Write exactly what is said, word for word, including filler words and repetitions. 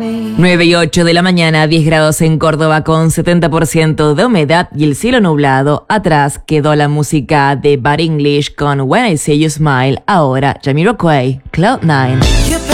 nueve y ocho de la mañana, diez grados en Córdoba con setenta por ciento de humedad y el cielo nublado. Atrás quedó la música de Bad English con When I See You Smile. Ahora Jamiroquai, Cloud nine.